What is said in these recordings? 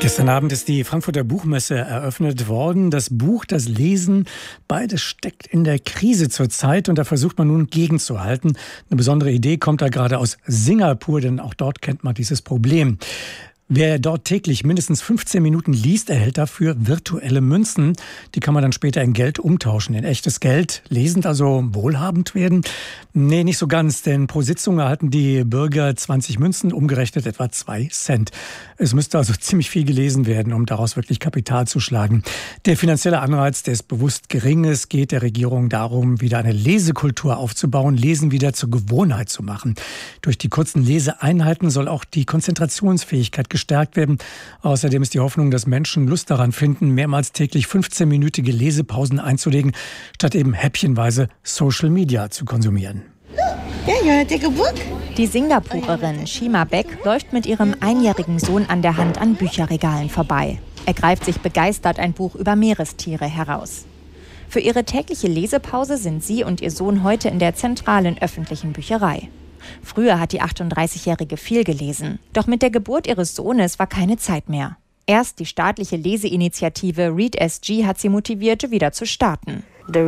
Gestern Abend ist die Frankfurter Buchmesse eröffnet worden. Das Buch, das Lesen, beides steckt in der Krise zurzeit und da versucht man nun gegenzuhalten. Eine besondere Idee kommt da gerade aus Singapur, denn auch dort kennt man dieses Problem. Wer dort täglich mindestens 15 Minuten liest, erhält dafür virtuelle Münzen. Die kann man dann später in Geld umtauschen, in echtes Geld. Lesend, also wohlhabend werden? Nee, nicht so ganz, denn pro Sitzung erhalten die Bürger 20 Münzen, umgerechnet etwa 2 Cent. Es müsste also ziemlich viel gelesen werden, um daraus wirklich Kapital zu schlagen. Der finanzielle Anreiz, der ist bewusst gering. Es geht der Regierung darum, wieder eine Lesekultur aufzubauen, Lesen wieder zur Gewohnheit zu machen. Durch die kurzen Leseeinheiten soll auch die Konzentrationsfähigkeit gestärkt werden. Außerdem ist die Hoffnung, dass Menschen Lust daran finden, mehrmals täglich 15-minütige Lesepausen einzulegen, statt eben häppchenweise Social Media zu konsumieren. Die Singapurerin Shima Beck läuft mit ihrem einjährigen Sohn an der Hand an Bücherregalen vorbei. Er greift sich begeistert ein Buch über Meerestiere heraus. Für ihre tägliche Lesepause sind sie und ihr Sohn heute in der zentralen öffentlichen Bücherei. Früher hat die 38-Jährige viel gelesen. Doch mit der Geburt ihres Sohnes war keine Zeit mehr. Erst die staatliche Leseinitiative ReadSG hat sie motiviert, wieder zu starten.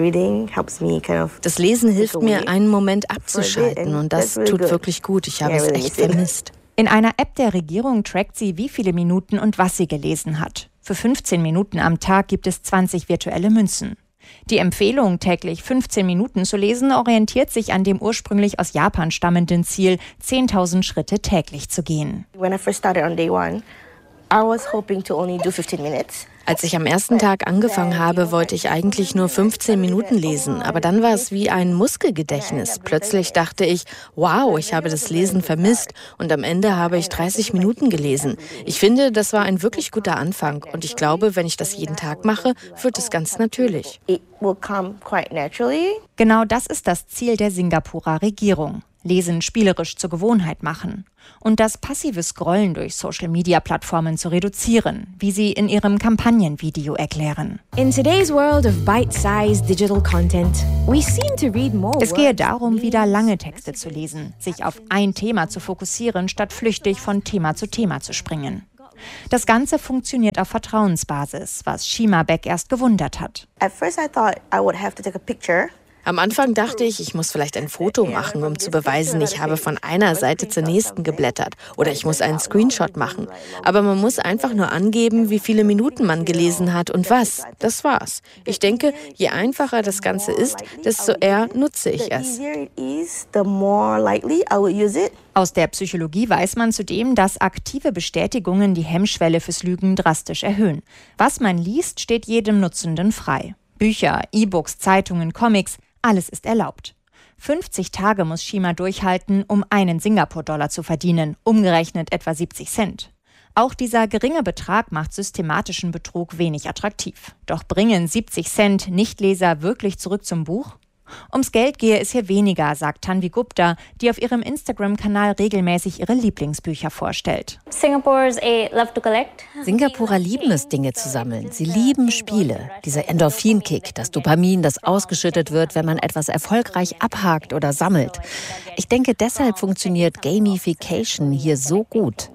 Das Lesen hilft mir, einen Moment abzuschalten und das tut wirklich gut. Ich habe es echt vermisst. In einer App der Regierung trackt sie, wie viele Minuten und was sie gelesen hat. Für 15 Minuten am Tag gibt es 20 virtuelle Münzen. Die Empfehlung, täglich 15 Minuten zu lesen, orientiert sich an dem ursprünglich aus Japan stammenden Ziel, 10.000 Schritte täglich zu gehen. Als ich am ersten Tag angefangen habe, wollte ich eigentlich nur 15 Minuten lesen. Aber dann war es wie ein Muskelgedächtnis. Plötzlich dachte ich, wow, ich habe das Lesen vermisst. Und am Ende habe ich 30 Minuten gelesen. Ich finde, das war ein wirklich guter Anfang. Und ich glaube, wenn ich das jeden Tag mache, wird es ganz natürlich. Genau das ist das Ziel der Singapurer Regierung. Lesen spielerisch zur Gewohnheit machen und das passive Scrollen durch Social-Media-Plattformen zu reduzieren, wie sie in ihrem Kampagnenvideo erklären. In today's world of bite-sized digital content, we seem to read more. Es gehe darum, wieder lange Texte zu lesen, sich auf ein Thema zu fokussieren, statt flüchtig von Thema zu Thema zu springen. Das Ganze funktioniert auf Vertrauensbasis, was Shima Beck erst gewundert hat. Am Anfang dachte ich, ich muss vielleicht ein Foto machen, um zu beweisen, ich habe von einer Seite zur nächsten geblättert. Oder ich muss einen Screenshot machen. Aber man muss einfach nur angeben, wie viele Minuten man gelesen hat und was. Das war's. Ich denke, je einfacher das Ganze ist, desto eher nutze ich es. Aus der Psychologie weiß man zudem, dass aktive Bestätigungen die Hemmschwelle fürs Lügen drastisch erhöhen. Was man liest, steht jedem Nutzenden frei. Bücher, E-Books, Zeitungen, Comics, alles ist erlaubt. 50 Tage muss Shima durchhalten, um 1 Singapur-Dollar zu verdienen, umgerechnet etwa 70 Cent. Auch dieser geringe Betrag macht systematischen Betrug wenig attraktiv. Doch bringen 70 Cent Nichtleser wirklich zurück zum Buch? Ums Geld gehe es hier weniger, sagt Tanvi Gupta, die auf ihrem Instagram-Kanal regelmäßig ihre Lieblingsbücher vorstellt. Singapurer lieben es, Dinge zu sammeln. Sie lieben Spiele. Dieser Endorphin-Kick, das Dopamin, das ausgeschüttet wird, wenn man etwas erfolgreich abhakt oder sammelt. Ich denke, deshalb funktioniert Gamification hier so gut.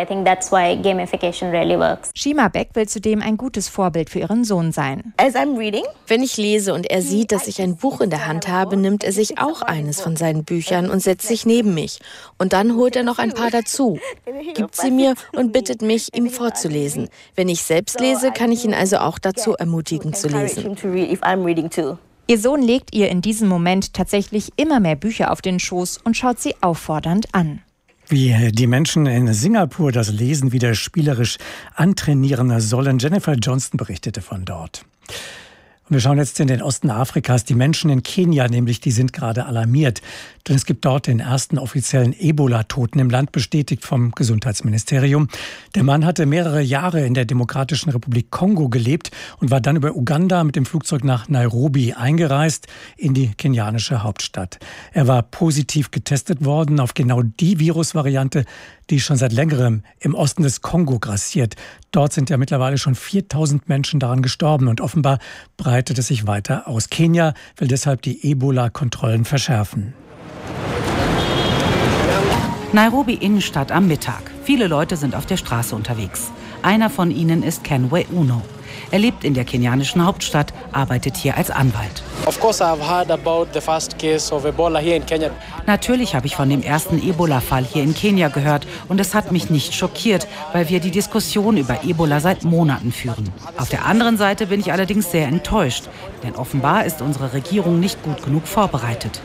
Shima Beck will zudem ein gutes Vorbild für ihren Sohn sein. Wenn ich lese und er sieht, dass ich ein Buch in der Hand habe, nimmt er sich auch eines von seinen Büchern und setzt sich neben mich. Und dann holt er noch ein paar dazu, gibt sie mir und bittet mich, ihm vorzulesen. Wenn ich selbst lese, kann ich ihn also auch dazu ermutigen zu lesen. Ihr Sohn legt ihr in diesem Moment tatsächlich immer mehr Bücher auf den Schoß und schaut sie auffordernd an. Wie die Menschen in Singapur das Lesen wieder spielerisch antrainieren sollen. Jennifer Johnston berichtete von dort. Und wir schauen jetzt in den Osten Afrikas. Die Menschen in Kenia nämlich, die sind gerade alarmiert. Denn es gibt dort den ersten offiziellen Ebola-Toten im Land, bestätigt vom Gesundheitsministerium. Der Mann hatte mehrere Jahre in der Demokratischen Republik Kongo gelebt und war dann über Uganda mit dem Flugzeug nach Nairobi eingereist in die kenianische Hauptstadt. Er war positiv getestet worden auf genau die Virusvariante, die schon seit längerem im Osten des Kongo grassiert. Dort sind ja mittlerweile schon 4.000 Menschen daran gestorben und offenbar breitet es sich weiter aus. Kenia will deshalb die Ebola-Kontrollen verschärfen. Nairobi Innenstadt am Mittag. Viele Leute sind auf der Straße unterwegs. Einer von ihnen ist Kenwe Uno. Er lebt in der kenianischen Hauptstadt, arbeitet hier als Anwalt. Natürlich habe ich von dem ersten Ebola-Fall hier in Kenia gehört und es hat mich nicht schockiert, weil wir die Diskussion über Ebola seit Monaten führen. Auf der anderen Seite bin ich allerdings sehr enttäuscht, denn offenbar ist unsere Regierung nicht gut genug vorbereitet.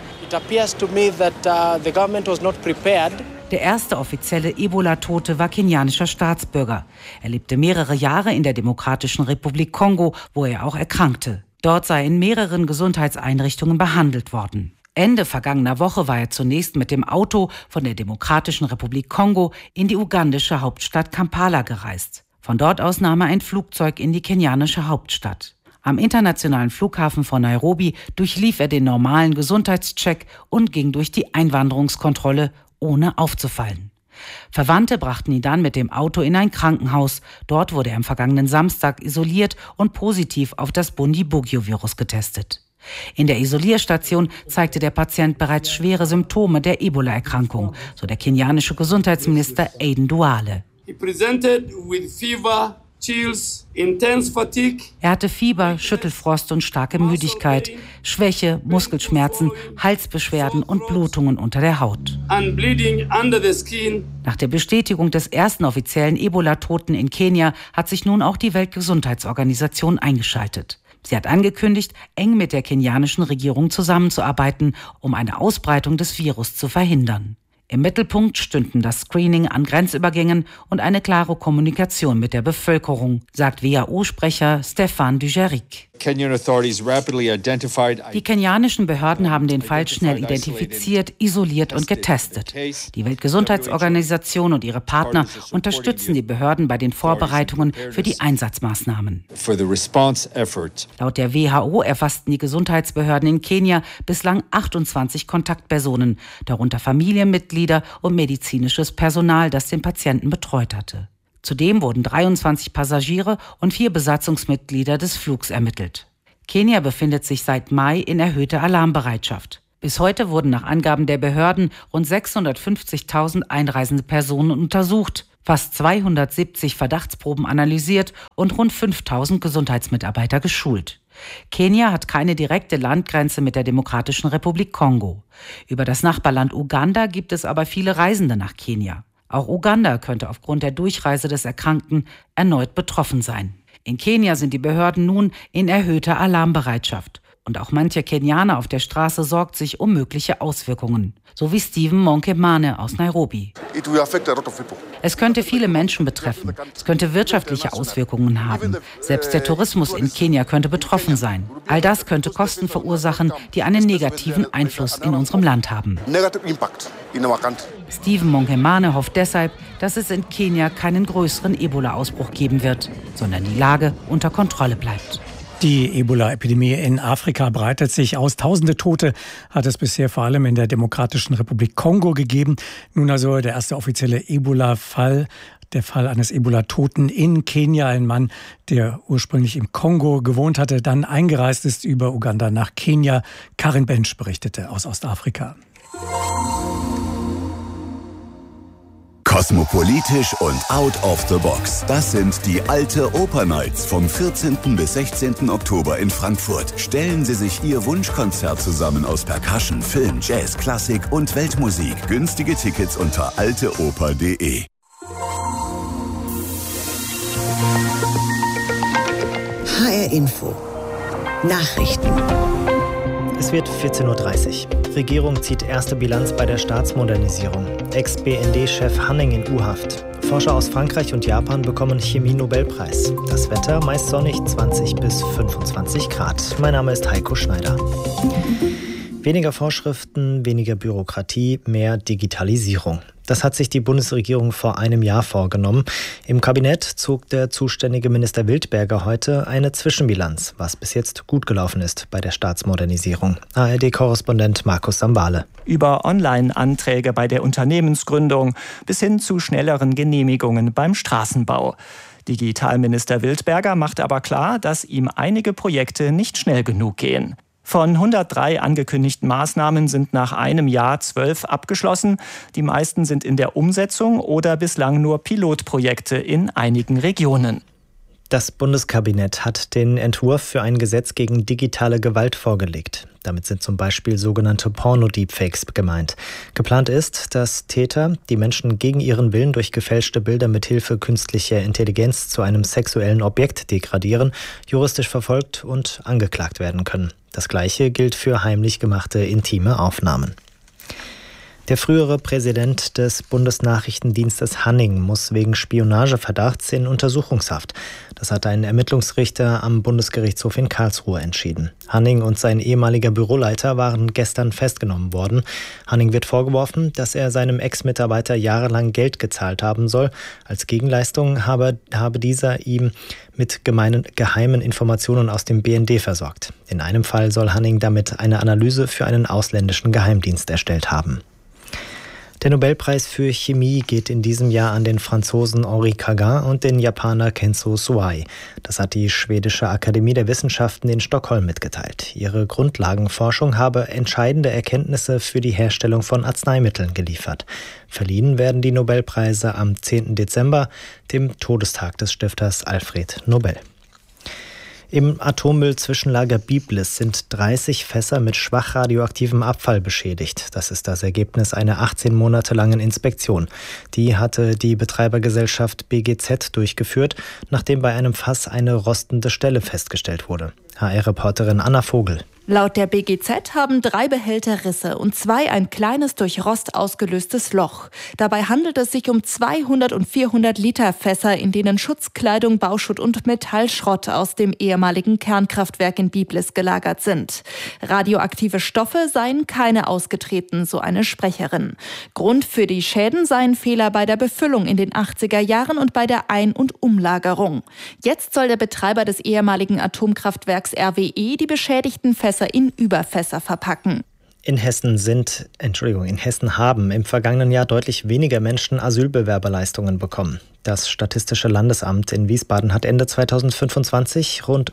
Der erste offizielle Ebola-Tote war kenianischer Staatsbürger. Er lebte mehrere Jahre in der Demokratischen Republik Kongo, wo er auch erkrankte. Dort sei er in mehreren Gesundheitseinrichtungen behandelt worden. Ende vergangener Woche war er zunächst mit dem Auto von der Demokratischen Republik Kongo in die ugandische Hauptstadt Kampala gereist. Von dort aus nahm er ein Flugzeug in die kenianische Hauptstadt. Am internationalen Flughafen von Nairobi durchlief er den normalen Gesundheitscheck und ging durch die Einwanderungskontrolle, ohne aufzufallen. Verwandte brachten ihn dann mit dem Auto in ein Krankenhaus. Dort wurde er am vergangenen Samstag isoliert und positiv auf das Bundibugyo-Virus getestet. In der Isolierstation zeigte der Patient bereits schwere Symptome der Ebola-Erkrankung, so der kenianische Gesundheitsminister Aden Duale. Er hatte Fieber, Schüttelfrost und starke Müdigkeit, Schwäche, Muskelschmerzen, Halsbeschwerden und Blutungen unter der Haut. Nach der Bestätigung des ersten offiziellen Ebola-Toten in Kenia hat sich nun auch die Weltgesundheitsorganisation eingeschaltet. Sie hat angekündigt, eng mit der kenianischen Regierung zusammenzuarbeiten, um eine Ausbreitung des Virus zu verhindern. Im Mittelpunkt stünden das Screening an Grenzübergängen und eine klare Kommunikation mit der Bevölkerung, sagt WHO-Sprecher Stéphane Dujarric. Die kenianischen Behörden haben den Fall schnell identifiziert, isoliert und getestet. Die Weltgesundheitsorganisation und ihre Partner unterstützen die Behörden bei den Vorbereitungen für die Einsatzmaßnahmen. Laut der WHO erfassten die Gesundheitsbehörden in Kenia bislang 28 Kontaktpersonen, darunter Familienmitglieder und medizinisches Personal, das den Patienten betreut hatte. Zudem wurden 23 Passagiere und 4 Besatzungsmitglieder des Flugs ermittelt. Kenia befindet sich seit Mai in erhöhter Alarmbereitschaft. Bis heute wurden nach Angaben der Behörden rund 650.000 einreisende Personen untersucht, fast 270 Verdachtsproben analysiert und rund 5.000 Gesundheitsmitarbeiter geschult. Kenia hat keine direkte Landgrenze mit der Demokratischen Republik Kongo. Über das Nachbarland Uganda gibt es aber viele Reisende nach Kenia. Auch Uganda könnte aufgrund der Durchreise des Erkrankten erneut betroffen sein. In Kenia sind die Behörden nun in erhöhter Alarmbereitschaft. Und auch mancher Kenianer auf der Straße sorgt sich um mögliche Auswirkungen. So wie Stephen Monkemane aus Nairobi. Es könnte viele Menschen betreffen. Es könnte wirtschaftliche Auswirkungen haben. Selbst der Tourismus in Kenia könnte betroffen sein. All das könnte Kosten verursachen, die einen negativen Einfluss in unserem Land haben. Stephen Monkemane hofft deshalb, dass es in Kenia keinen größeren Ebola-Ausbruch geben wird, sondern die Lage unter Kontrolle bleibt. Die Ebola-Epidemie in Afrika breitet sich aus. Tausende Tote hat es bisher vor allem in der Demokratischen Republik Kongo gegeben. Nun also der erste offizielle Ebola-Fall, der Fall eines Ebola-Toten in Kenia. Ein Mann, der ursprünglich im Kongo gewohnt hatte, dann eingereist ist über Uganda nach Kenia. Karin Bensch berichtete aus Ostafrika. Kosmopolitisch und out of the box. Das sind die Alte Oper Nights vom 14. bis 16. Oktober in Frankfurt. Stellen Sie sich Ihr Wunschkonzert zusammen aus Percussion, Film, Jazz, Klassik und Weltmusik. Günstige Tickets unter alteoper.de. HR Info. Nachrichten. Es wird 14.30 Uhr. Regierung zieht erste Bilanz bei der Staatsmodernisierung. Ex-BND-Chef Hanning in U-Haft. Forscher aus Frankreich und Japan bekommen Chemie-Nobelpreis. Das Wetter meist sonnig, 20 bis 25 Grad. Mein Name ist Heiko Schneider. Weniger Vorschriften, weniger Bürokratie, mehr Digitalisierung. Das hat sich die Bundesregierung vor einem Jahr vorgenommen. Im Kabinett zog der zuständige Minister Wildberger heute eine Zwischenbilanz, was bis jetzt gut gelaufen ist bei der Staatsmodernisierung. ARD-Korrespondent Markus Sambale. Über Online-Anträge bei der Unternehmensgründung bis hin zu schnelleren Genehmigungen beim Straßenbau. Digitalminister Wildberger macht aber klar, dass ihm einige Projekte nicht schnell genug gehen. Von 103 angekündigten Maßnahmen sind nach einem Jahr 12 abgeschlossen. Die meisten sind in der Umsetzung oder bislang nur Pilotprojekte in einigen Regionen. Das Bundeskabinett hat den Entwurf für ein Gesetz gegen digitale Gewalt vorgelegt. Damit sind zum Beispiel sogenannte Porno-Deepfakes gemeint. Geplant ist, dass Täter, die Menschen gegen ihren Willen durch gefälschte Bilder mithilfe künstlicher Intelligenz zu einem sexuellen Objekt degradieren, juristisch verfolgt und angeklagt werden können. Das Gleiche gilt für heimlich gemachte intime Aufnahmen. Der frühere Präsident des Bundesnachrichtendienstes Hanning muss wegen Spionageverdachts in Untersuchungshaft. Das hat ein Ermittlungsrichter am Bundesgerichtshof in Karlsruhe entschieden. Hanning und sein ehemaliger Büroleiter waren gestern festgenommen worden. Hanning wird vorgeworfen, dass er seinem Ex-Mitarbeiter jahrelang Geld gezahlt haben soll. Als Gegenleistung habe dieser ihm mit geheimen Informationen aus dem BND versorgt. In einem Fall soll Hanning damit eine Analyse für einen ausländischen Geheimdienst erstellt haben. Der Nobelpreis für Chemie geht in diesem Jahr an den Franzosen Henri Cagin und den Japaner Kenzo Suai. Das hat die Schwedische Akademie der Wissenschaften in Stockholm mitgeteilt. Ihre Grundlagenforschung habe entscheidende Erkenntnisse für die Herstellung von Arzneimitteln geliefert. Verliehen werden die Nobelpreise am 10. Dezember, dem Todestag des Stifters Alfred Nobel. Im Atommüll-Zwischenlager Biblis sind 30 Fässer mit schwach radioaktivem Abfall beschädigt. Das ist das Ergebnis einer 18 Monate langen Inspektion. Die hatte die Betreibergesellschaft BGZ durchgeführt, nachdem bei einem Fass eine rostende Stelle festgestellt wurde. HR-Reporterin Anna Vogel. Laut der BGZ haben 3 Behälter Risse und 2 ein kleines durch Rost ausgelöstes Loch. Dabei handelt es sich um 200 und 400 Liter Fässer, in denen Schutzkleidung, Bauschutt und Metallschrott aus dem ehemaligen Kernkraftwerk in Biblis gelagert sind. Radioaktive Stoffe seien keine ausgetreten, so eine Sprecherin. Grund für die Schäden seien Fehler bei der Befüllung in den 80er Jahren und bei der Ein- und Umlagerung. Jetzt soll der Betreiber des ehemaligen Atomkraftwerks RWE die beschädigten Fässer in Überfässer verpacken. In Hessen haben im vergangenen Jahr deutlich weniger Menschen Asylbewerberleistungen bekommen. Das Statistische Landesamt in Wiesbaden hat Ende 2025 rund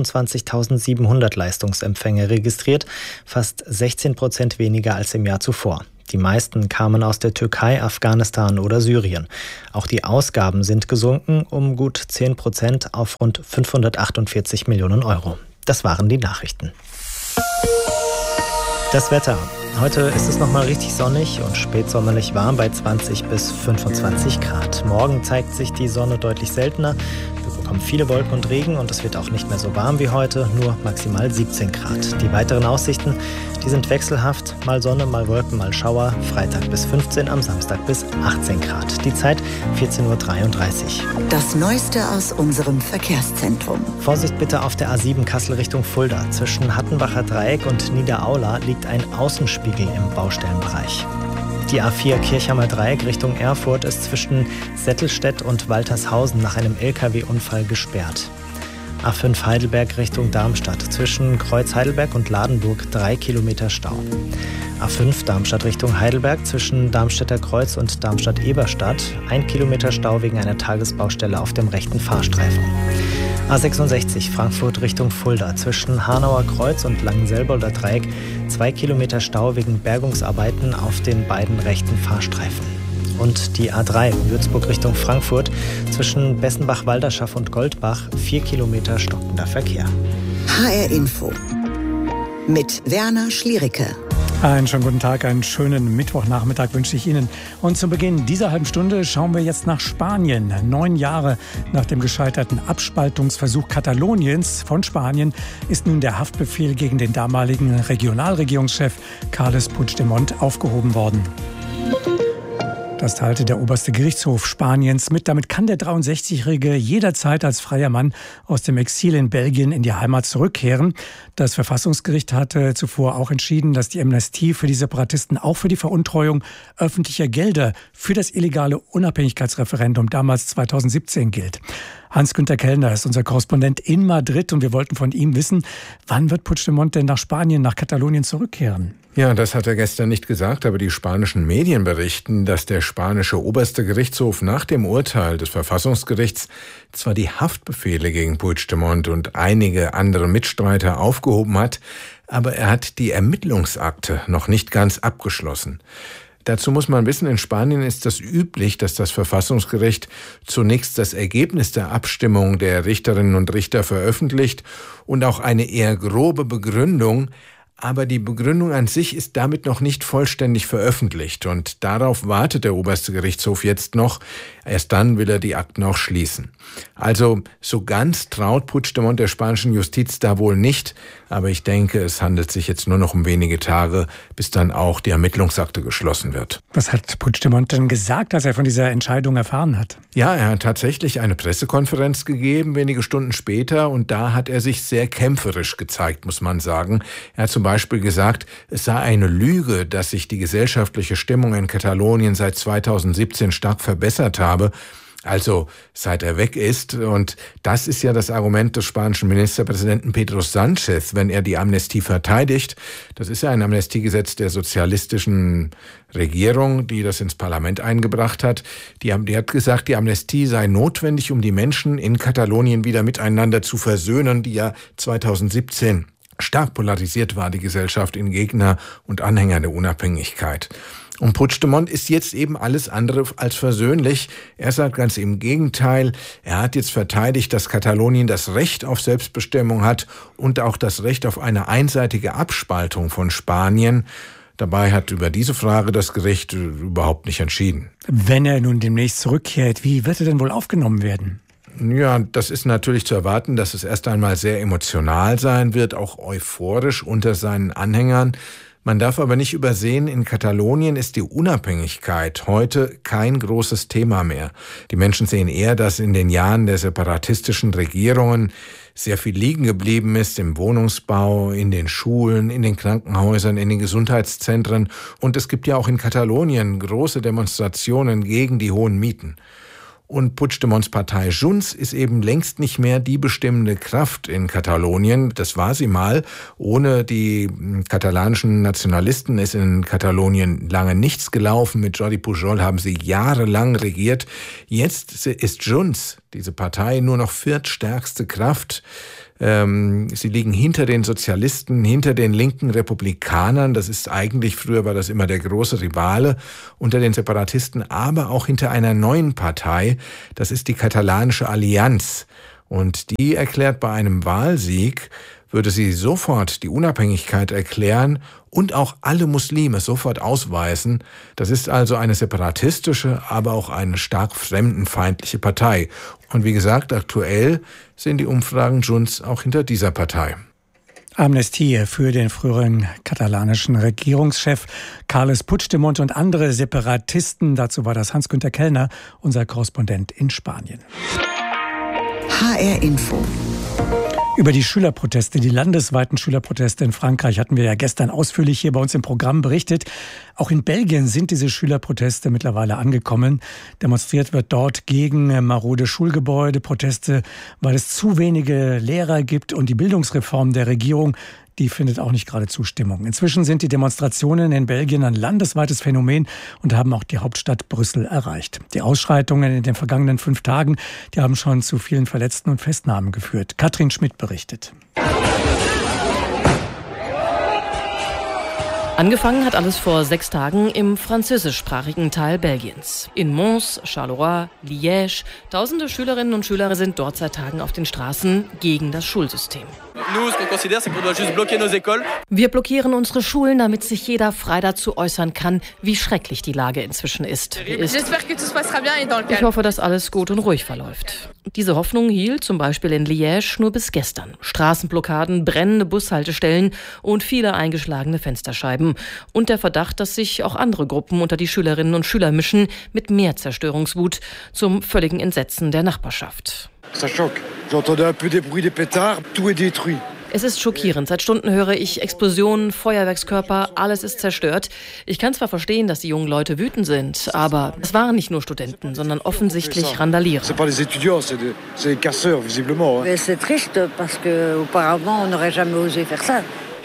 25.700 Leistungsempfänge registriert, fast 16% weniger als im Jahr zuvor. Die meisten kamen aus der Türkei, Afghanistan oder Syrien. Auch die Ausgaben sind gesunken um gut 10% auf rund 548 Millionen Euro. Das waren die Nachrichten. Das Wetter. Heute ist es nochmal richtig sonnig und spätsommerlich warm bei 20 bis 25 Grad. Morgen zeigt sich die Sonne deutlich seltener. Wir bekommen viele Wolken und Regen und es wird auch nicht mehr so warm wie heute, nur maximal 17 Grad. Die weiteren Aussichten, die sind wechselhaft. Mal Sonne, mal Wolken, mal Schauer. Freitag bis 15, am Samstag bis 18 Grad. Die Zeit 14:33 Uhr. Das Neueste aus unserem Verkehrszentrum. Vorsicht bitte auf der A7 Kassel Richtung Fulda. Zwischen Hattenbacher Dreieck und Niederaula liegt ein Außenspiegel im Baustellenbereich. Die A4 Kirchheimer Dreieck Richtung Erfurt ist zwischen Settelstedt und Waltershausen nach einem LKW-Unfall gesperrt. A5 Heidelberg Richtung Darmstadt. Zwischen Kreuz Heidelberg und Ladenburg 3 Kilometer Stau. A5 Darmstadt Richtung Heidelberg. Zwischen Darmstädter Kreuz und Darmstadt-Eberstadt 1 Kilometer Stau wegen einer Tagesbaustelle auf dem rechten Fahrstreifen. A66 Frankfurt Richtung Fulda. Zwischen Hanauer Kreuz und Langenselbolder Dreieck 2 Kilometer Stau wegen Bergungsarbeiten auf den beiden rechten Fahrstreifen. Und die A3 Würzburg Richtung Frankfurt zwischen Bessenbach-Walderschaff und Goldbach 4 Kilometer stockender Verkehr. HR Info mit Werner Schliericke. Einen schönen guten Tag, einen schönen Mittwochnachmittag wünsche ich Ihnen. Und zu Beginn dieser halben Stunde schauen wir jetzt nach Spanien. 9 Jahre nach dem gescheiterten Abspaltungsversuch Kataloniens von Spanien ist nun der Haftbefehl gegen den damaligen Regionalregierungschef Carles Puigdemont aufgehoben worden. Das teilte der oberste Gerichtshof Spaniens mit. Damit kann der 63-Jährige jederzeit als freier Mann aus dem Exil in Belgien in die Heimat zurückkehren. Das Verfassungsgericht hatte zuvor auch entschieden, dass die Amnestie für die Separatisten auch für die Veruntreuung öffentlicher Gelder für das illegale Unabhängigkeitsreferendum damals 2017 gilt. Hans-Günter Kellner ist unser Korrespondent in Madrid und wir wollten von ihm wissen, wann wird Puigdemont denn nach Spanien, nach Katalonien zurückkehren? Ja, das hat er gestern nicht gesagt, aber die spanischen Medien berichten, dass der spanische oberste Gerichtshof nach dem Urteil des Verfassungsgerichts zwar die Haftbefehle gegen Puigdemont und einige andere Mitstreiter aufgehoben hat, aber er hat die Ermittlungsakte noch nicht ganz abgeschlossen. Dazu muss man wissen, in Spanien ist das üblich, dass das Verfassungsgericht zunächst das Ergebnis der Abstimmung der Richterinnen und Richter veröffentlicht und auch eine eher grobe Begründung. Aber die Begründung an sich ist damit noch nicht vollständig veröffentlicht und darauf wartet der oberste Gerichtshof jetzt noch. Erst dann will er die Akten auch schließen. Also so ganz traut Puigdemont der spanischen Justiz da wohl nicht, aber ich denke, es handelt sich jetzt nur noch um wenige Tage, bis dann auch die Ermittlungsakte geschlossen wird. Was hat Puigdemont denn gesagt, als er von dieser Entscheidung erfahren hat? Ja, er hat tatsächlich eine Pressekonferenz gegeben, wenige Stunden später, und da hat er sich sehr kämpferisch gezeigt, muss man sagen. Er hat zum Beispiel gesagt, es sei eine Lüge, dass sich die gesellschaftliche Stimmung in Katalonien seit 2017 stark verbessert habe. Also seit er weg ist. Und das ist ja das Argument des spanischen Ministerpräsidenten Pedro Sánchez, wenn er die Amnestie verteidigt. Das ist ja ein Amnestiegesetz der sozialistischen Regierung, die das ins Parlament eingebracht hat. Die hat gesagt, die Amnestie sei notwendig, um die Menschen in Katalonien wieder miteinander zu versöhnen, die ja 2017 stark polarisiert war, die Gesellschaft in Gegner und Anhänger der Unabhängigkeit. Und Puigdemont ist jetzt eben alles andere als versöhnlich. Er sagt ganz im Gegenteil, er hat jetzt verteidigt, dass Katalonien das Recht auf Selbstbestimmung hat und auch das Recht auf eine einseitige Abspaltung von Spanien. Dabei hat über diese Frage das Gericht überhaupt nicht entschieden. Wenn er nun demnächst zurückkehrt, wie wird er denn wohl aufgenommen werden? Ja, das ist natürlich zu erwarten, dass es erst einmal sehr emotional sein wird, auch euphorisch unter seinen Anhängern. Man darf aber nicht übersehen, in Katalonien ist die Unabhängigkeit heute kein großes Thema mehr. Die Menschen sehen eher, dass in den Jahren der separatistischen Regierungen sehr viel liegen geblieben ist im Wohnungsbau, in den Schulen, in den Krankenhäusern, in den Gesundheitszentren. Und es gibt ja auch in Katalonien große Demonstrationen gegen die hohen Mieten. Und Puigdemonts Partei Junts ist eben längst nicht mehr die bestimmende Kraft in Katalonien. Das war sie mal. Ohne die katalanischen Nationalisten ist in Katalonien lange nichts gelaufen. Mit Jordi Pujol haben sie jahrelang regiert. Jetzt ist Junts, diese Partei, nur noch viertstärkste Kraft. Sie liegen hinter den Sozialisten, hinter den linken Republikanern. Das ist eigentlich, früher war das immer der große Rivale unter den Separatisten, aber auch hinter einer neuen Partei. Das ist die katalanische Allianz. Und die erklärt, bei einem Wahlsieg würde sie sofort die Unabhängigkeit erklären und auch alle Muslime sofort ausweisen. Das ist also eine separatistische, aber auch eine stark fremdenfeindliche Partei. Und wie gesagt, aktuell sind die Umfragen Junts auch hinter dieser Partei. Amnestie für den früheren katalanischen Regierungschef Carles Puigdemont und andere Separatisten. Dazu war das Hans-Günther Kellner, unser Korrespondent in Spanien. HR Info. Über die Schülerproteste, die landesweiten Schülerproteste in Frankreich hatten wir ja gestern ausführlich hier bei uns im Programm berichtet. Auch in Belgien sind diese Schülerproteste mittlerweile angekommen. Demonstriert wird dort gegen marode Schulgebäude, Proteste, weil es zu wenige Lehrer gibt und die Bildungsreform der Regierung, die findet auch nicht gerade Zustimmung. Inzwischen sind die Demonstrationen in Belgien ein landesweites Phänomen und haben auch die Hauptstadt Brüssel erreicht. Die Ausschreitungen in den vergangenen 5 Tagen, die haben schon zu vielen Verletzten und Festnahmen geführt. Katrin Schmidt berichtet. Angefangen hat alles vor 6 Tagen im französischsprachigen Teil Belgiens. In Mons, Charleroi, Liège. Tausende Schülerinnen und Schüler sind dort seit Tagen auf den Straßen gegen das Schulsystem. Wir blockieren unsere Schulen, damit sich jeder frei dazu äußern kann, wie schrecklich die Lage inzwischen ist. Ich hoffe, dass alles gut und ruhig verläuft. Diese Hoffnung hielt zum Beispiel in Liège nur bis gestern. Straßenblockaden, brennende Bushaltestellen und viele eingeschlagene Fensterscheiben. Und der Verdacht, dass sich auch andere Gruppen unter die Schülerinnen und Schüler mischen, mit mehr Zerstörungswut zum völligen Entsetzen der Nachbarschaft. Es ist schockierend. Seit Stunden höre ich Explosionen, Feuerwerkskörper, alles ist zerstört. Ich kann zwar verstehen, dass die jungen Leute wütend sind, aber es waren nicht nur Studenten, sondern offensichtlich Randalierer.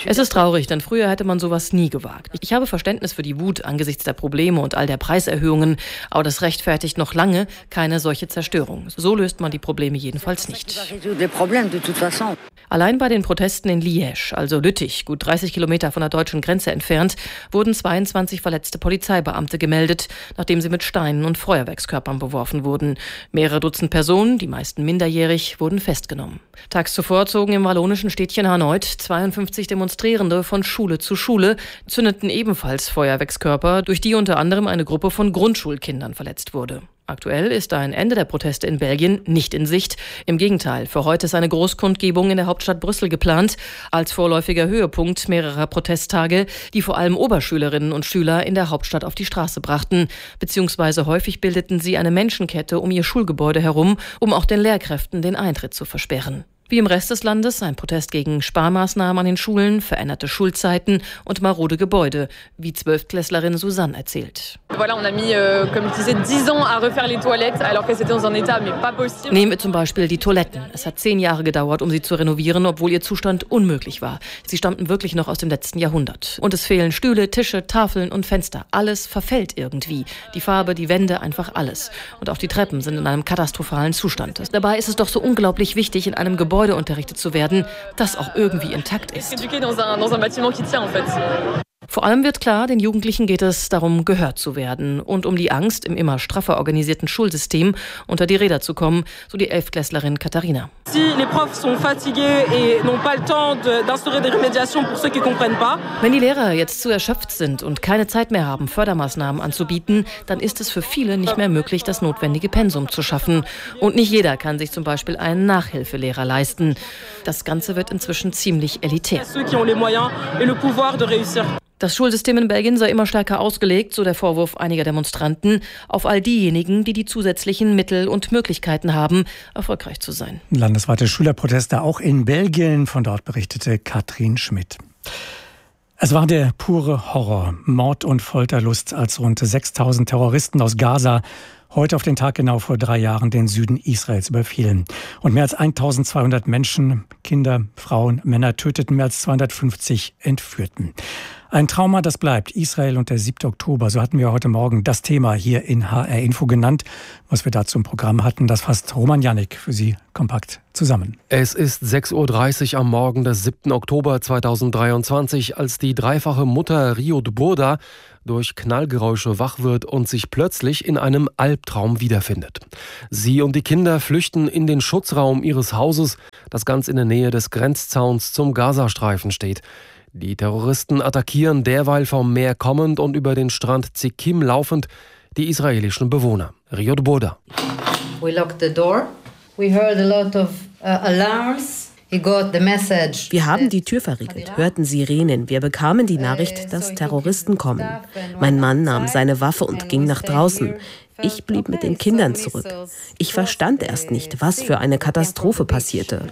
Es ist traurig, denn früher hätte man sowas nie gewagt. Ich habe Verständnis für die Wut angesichts der Probleme und all der Preiserhöhungen, aber das rechtfertigt noch lange keine solche Zerstörung. So löst man die Probleme jedenfalls nicht. Allein bei den Protesten in Liège, also Lüttich, gut 30 Kilometer von der deutschen Grenze entfernt, wurden 22 verletzte Polizeibeamte gemeldet, nachdem sie mit Steinen und Feuerwerkskörpern beworfen wurden. Mehrere Dutzend Personen, die meisten minderjährig, wurden festgenommen. Tags zuvor zogen im wallonischen Städtchen Hanoit 52 Demonstrierende von Schule zu Schule, zündeten ebenfalls Feuerwerkskörper, durch die unter anderem eine Gruppe von Grundschulkindern verletzt wurde. Aktuell ist ein Ende der Proteste in Belgien nicht in Sicht. Im Gegenteil, für heute ist eine Großkundgebung in der Hauptstadt Brüssel geplant, als vorläufiger Höhepunkt mehrerer Protesttage, die vor allem Oberschülerinnen und Schüler in der Hauptstadt auf die Straße brachten. Beziehungsweise häufig bildeten sie eine Menschenkette um ihr Schulgebäude herum, um auch den Lehrkräften den Eintritt zu versperren. Wie im Rest des Landes ein Protest gegen Sparmaßnahmen an den Schulen, veränderte Schulzeiten und marode Gebäude, wie Zwölftklässlerin Susanne erzählt. Nehmen wir zum Beispiel die Toiletten. Es hat 10 Jahre gedauert, um sie zu renovieren, obwohl ihr Zustand unmöglich war. Sie stammten wirklich noch aus dem letzten Jahrhundert. Und es fehlen Stühle, Tische, Tafeln und Fenster. Alles verfällt irgendwie. Die Farbe, die Wände, einfach alles. Und auch die Treppen sind in einem katastrophalen Zustand. Dabei ist es doch so unglaublich wichtig, in einem Gebäude unterrichtet zu werden, das auch irgendwie intakt ist. Vor allem wird klar, den Jugendlichen geht es darum, gehört zu werden und um die Angst, im immer straffer organisierten Schulsystem unter die Räder zu kommen, so die 11-Klässlerin Katharina. Wenn die Lehrer jetzt zu erschöpft sind und keine Zeit mehr haben, Fördermaßnahmen anzubieten, dann ist es für viele nicht mehr möglich, das notwendige Pensum zu schaffen. Und nicht jeder kann sich zum Beispiel einen Nachhilfelehrer leisten. Das Ganze wird inzwischen ziemlich elitär. Das Schulsystem in Belgien sei immer stärker ausgelegt, so der Vorwurf einiger Demonstranten, auf all diejenigen, die die zusätzlichen Mittel und Möglichkeiten haben, erfolgreich zu sein. Landesweite Schülerproteste auch in Belgien. Von dort berichtete Katrin Schmidt. Es war der pure Horror, Mord und Folterlust, als rund 6.000 Terroristen aus Gaza heute auf den Tag genau vor 3 Jahren den Süden Israels überfielen. Und mehr als 1.200 Menschen, Kinder, Frauen, Männer töteten, mehr als 250 entführten. Ein Trauma, das bleibt. Israel und der 7. Oktober. So hatten wir heute Morgen das Thema hier in HR Info genannt. Was wir dazu im Programm hatten, das fasst Roman Jannik für Sie kompakt zusammen. Es ist 6.30 Uhr am Morgen des 7. Oktober 2023, als die dreifache Mutter Riot Burda durch Knallgeräusche wach wird und sich plötzlich in einem Albtraum wiederfindet. Sie und die Kinder flüchten in den Schutzraum ihres Hauses, das ganz in der Nähe des Grenzzauns zum Gazastreifen steht. Die Terroristen attackieren derweil vom Meer kommend und über den Strand Zikim laufend die israelischen Bewohner. Riot Burda. We locked the door. We heard a lot of alarms. Wir haben die Tür verriegelt, hörten Sirenen. Wir bekamen die Nachricht, dass Terroristen kommen. Mein Mann nahm seine Waffe und ging nach draußen. Ich blieb mit den Kindern zurück. Ich verstand erst nicht, was für eine Katastrophe passierte.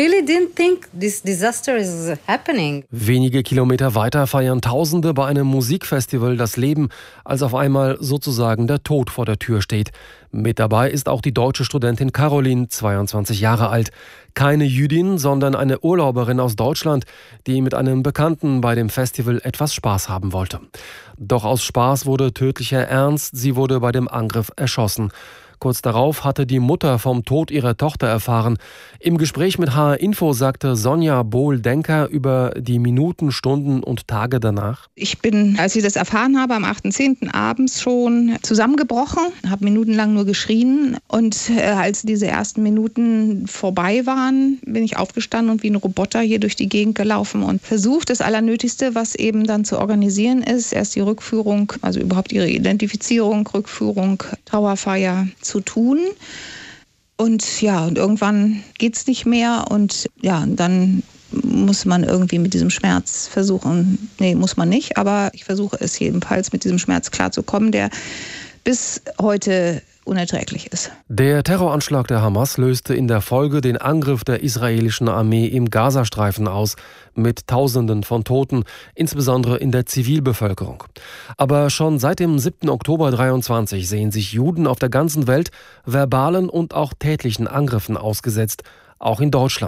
Wenige Kilometer weiter feiern Tausende bei einem Musikfestival das Leben, als auf einmal sozusagen der Tod vor der Tür steht. Mit dabei ist auch die deutsche Studentin Caroline, 22 Jahre alt. Keine Jüdin, sondern eine Urlauberin aus Deutschland, die mit einem Bekannten bei dem Festival etwas Spaß haben wollte. Doch aus Spaß wurde tödlicher Ernst, sie wurde bei dem Angriff erschossen. Kurz darauf hatte die Mutter vom Tod ihrer Tochter erfahren. Im Gespräch mit HR Info sagte Sonja Bohl-Denker über die Minuten, Stunden und Tage danach. Ich bin, als ich das erfahren habe, am 8.10. abends schon zusammengebrochen, habe minutenlang nur geschrien. Und als diese ersten Minuten vorbei waren, bin ich aufgestanden und wie ein Roboter hier durch die Gegend gelaufen und versucht, das Allernötigste, was eben dann zu organisieren ist, erst die Rückführung, also überhaupt ihre Identifizierung, Rückführung, Trauerfeier zu tun. Und ja, und irgendwann geht's nicht mehr und ja, dann muss man irgendwie mit diesem Schmerz versuchen, muss man nicht, aber ich versuche es jedenfalls, mit diesem Schmerz klarzukommen, der bis heute unerträglich ist. Der Terroranschlag der Hamas löste in der Folge den Angriff der israelischen Armee im Gazastreifen aus, mit Tausenden von Toten, insbesondere in der Zivilbevölkerung. Aber schon seit dem 7. Oktober 23 sehen sich Juden auf der ganzen Welt verbalen und auch tätlichen Angriffen ausgesetzt, auch in Deutschland.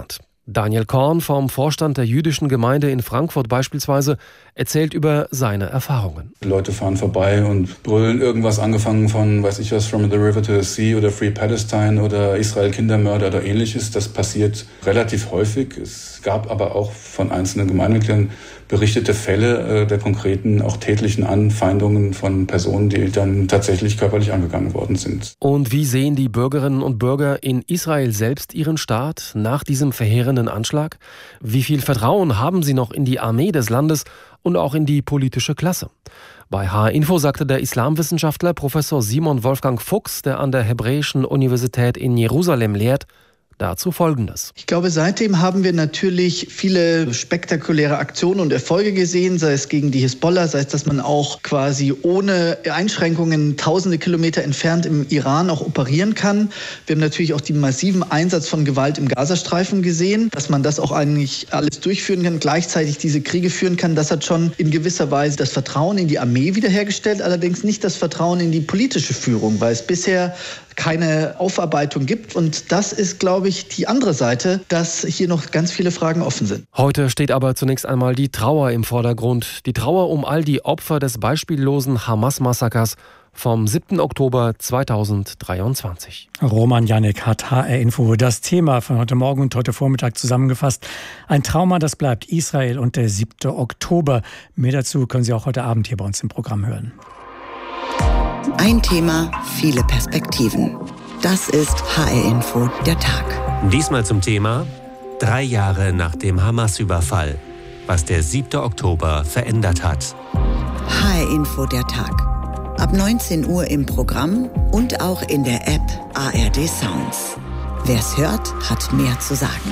Daniel Korn vom Vorstand der jüdischen Gemeinde in Frankfurt beispielsweise erzählt über seine Erfahrungen. Die Leute fahren vorbei und brüllen irgendwas, angefangen von, weiß ich was, From the River to the Sea oder Free Palestine oder Israel Kindermörder oder ähnliches. Das passiert relativ häufig. Es gab aber auch von einzelnen Gemeindemitgliedern berichtete Fälle der konkreten, auch tätlichen Anfeindungen von Personen, die dann tatsächlich körperlich angegangen worden sind. Und wie sehen die Bürgerinnen und Bürger in Israel selbst ihren Staat nach diesem verheerenden Anschlag? Wie viel Vertrauen haben sie noch in die Armee des Landes und auch in die politische Klasse? Bei H-Info sagte der Islamwissenschaftler Professor Simon Wolfgang Fuchs, der an der Hebräischen Universität in Jerusalem lehrt, dazu Folgendes. Ich glaube, seitdem haben wir natürlich viele spektakuläre Aktionen und Erfolge gesehen, sei es gegen die Hisbollah, sei es, dass man auch quasi ohne Einschränkungen tausende Kilometer entfernt im Iran auch operieren kann. Wir haben natürlich auch den massiven Einsatz von Gewalt im Gazastreifen gesehen, dass man das auch eigentlich alles durchführen kann, gleichzeitig diese Kriege führen kann. Das hat schon in gewisser Weise das Vertrauen in die Armee wiederhergestellt, allerdings nicht das Vertrauen in die politische Führung, weil es bisher keine Aufarbeitung gibt. Und das ist, glaube ich, die andere Seite, dass hier noch ganz viele Fragen offen sind. Heute steht aber zunächst einmal die Trauer im Vordergrund. Die Trauer um all die Opfer des beispiellosen Hamas-Massakers vom 7. Oktober 2023. Roman Janek hat HR-Info das Thema von heute Morgen und heute Vormittag zusammengefasst. Ein Trauma, das bleibt Israel und der 7. Oktober. Mehr dazu können Sie auch heute Abend hier bei uns im Programm hören. Ein Thema, viele Perspektiven. Das ist HR-Info der Tag. Diesmal zum Thema 3 Jahre nach dem Hamas-Überfall, was der 7. Oktober verändert hat. HR-Info der Tag. Ab 19 Uhr im Programm und auch in der App ARD Sounds. Wer's hört, hat mehr zu sagen.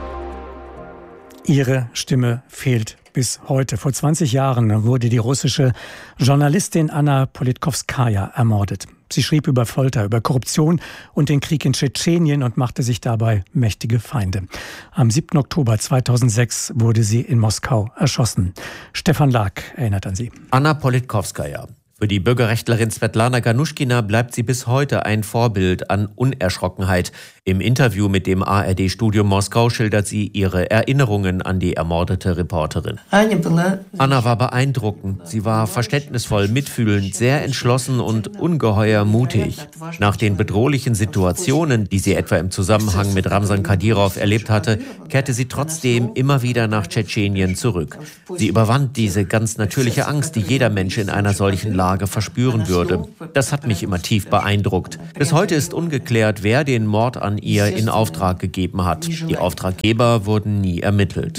Ihre Stimme fehlt bis heute. Vor 20 Jahren wurde die russische Journalistin Anna Politkovskaja ermordet. Sie schrieb über Folter, über Korruption und den Krieg in Tschetschenien und machte sich dabei mächtige Feinde. Am 7. Oktober 2006 wurde sie in Moskau erschossen. Stefan Lag erinnert an sie. Anna Politkovskaja. Für die Bürgerrechtlerin Svetlana Ganushkina bleibt sie bis heute ein Vorbild an Unerschrockenheit. Im Interview mit dem ARD-Studio Moskau schildert sie ihre Erinnerungen an die ermordete Reporterin. Anna war beeindruckend. Sie war verständnisvoll, mitfühlend, sehr entschlossen und ungeheuer mutig. Nach den bedrohlichen Situationen, die sie etwa im Zusammenhang mit Ramzan Kadyrov erlebt hatte, kehrte sie trotzdem immer wieder nach Tschetschenien zurück. Sie überwand diese ganz natürliche Angst, die jeder Mensch in einer solchen Lage verspüren würde. Das hat mich immer tief beeindruckt. Bis heute ist ungeklärt, wer den Mord an ihr in Auftrag gegeben hat. Die Auftraggeber wurden nie ermittelt.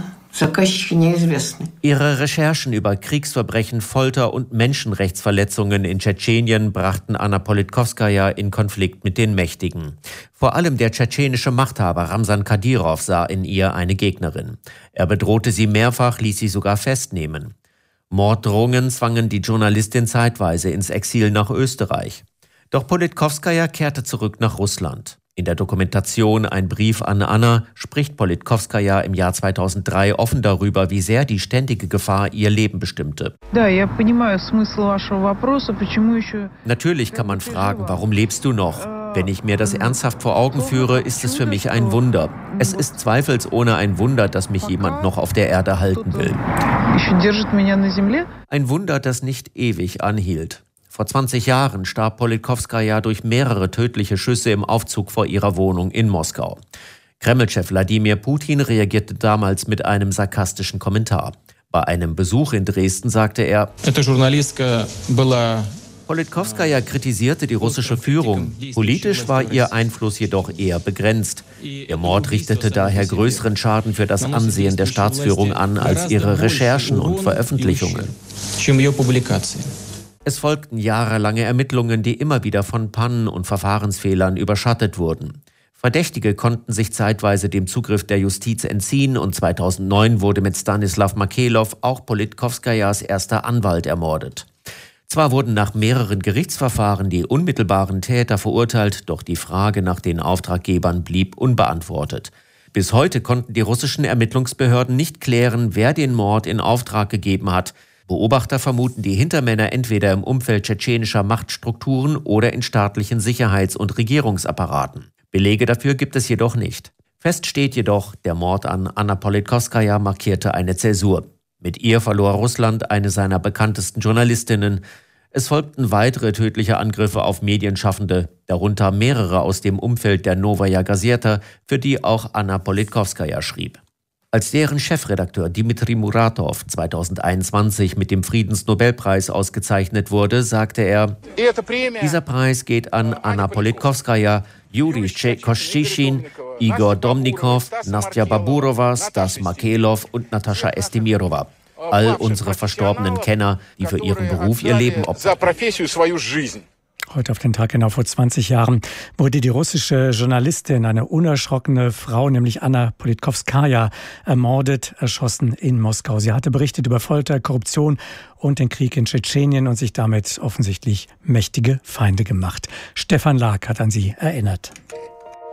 Ihre Recherchen über Kriegsverbrechen, Folter und Menschenrechtsverletzungen in Tschetschenien brachten Anna Politkovskaja in Konflikt mit den Mächtigen. Vor allem der tschetschenische Machthaber Ramzan Kadyrov sah in ihr eine Gegnerin. Er bedrohte sie mehrfach, ließ sie sogar festnehmen. Morddrohungen zwangen die Journalistin zeitweise ins Exil nach Österreich. Doch Politkovskaja kehrte zurück nach Russland. In der Dokumentation Ein Brief an Anna spricht Politkovskaja im Jahr 2003 offen darüber, wie sehr die ständige Gefahr ihr Leben bestimmte. Natürlich kann man fragen, warum lebst du noch? Wenn ich mir das ernsthaft vor Augen führe, ist es für mich ein Wunder. Es ist zweifelsohne ein Wunder, dass mich jemand noch auf der Erde halten will. Ein Wunder, das nicht ewig anhielt. Vor 20 Jahren starb Politkovskaja durch mehrere tödliche Schüsse im Aufzug vor ihrer Wohnung in Moskau. Kreml-Chef Wladimir Putin reagierte damals mit einem sarkastischen Kommentar. Bei einem Besuch in Dresden sagte er: Politkovskaja kritisierte die russische Führung. Politisch war ihr Einfluss jedoch eher begrenzt. Ihr Mord richtete daher größeren Schaden für das Ansehen der Staatsführung an als ihre Recherchen und Veröffentlichungen. Es folgten jahrelange Ermittlungen, die immer wieder von Pannen und Verfahrensfehlern überschattet wurden. Verdächtige konnten sich zeitweise dem Zugriff der Justiz entziehen und 2009 wurde mit Stanislav Makelov auch Politkovskajas erster Anwalt ermordet. Zwar wurden nach mehreren Gerichtsverfahren die unmittelbaren Täter verurteilt, doch die Frage nach den Auftraggebern blieb unbeantwortet. Bis heute konnten die russischen Ermittlungsbehörden nicht klären, wer den Mord in Auftrag gegeben hat. Beobachter vermuten die Hintermänner entweder im Umfeld tschetschenischer Machtstrukturen oder in staatlichen Sicherheits- und Regierungsapparaten. Belege dafür gibt es jedoch nicht. Fest steht jedoch, der Mord an Anna Politkovskaja markierte eine Zäsur. Mit ihr verlor Russland eine seiner bekanntesten Journalistinnen. Es folgten weitere tödliche Angriffe auf Medienschaffende, darunter mehrere aus dem Umfeld der Novaya Gazeta, für die auch Anna Politkovskaja schrieb. Als deren Chefredakteur Dmitri Muratov 2021 mit dem Friedensnobelpreis ausgezeichnet wurde, sagte er, dieser Preis geht an Anna Politkovskaja, Juri Koschishin, Igor Domnikov, Nastja Baburova, Stas Makelov und Natascha Estimirova. All unsere verstorbenen Kenner, die für ihren Beruf ihr Leben opferten. Heute auf den Tag genau vor 20 Jahren wurde die russische Journalistin, eine unerschrockene Frau, nämlich Anna Politkovskaja, ermordet, erschossen in Moskau. Sie hatte berichtet über Folter, Korruption und den Krieg in Tschetschenien und sich damit offensichtlich mächtige Feinde gemacht. Stefan Lag hat an sie erinnert.